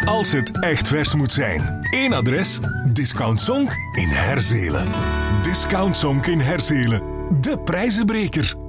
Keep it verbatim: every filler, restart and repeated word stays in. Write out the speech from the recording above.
als het echt vers moet zijn. Eén adres, Discount Zonk in Herzelen. Discount Zonk in Herzelen. De prijzenbreker.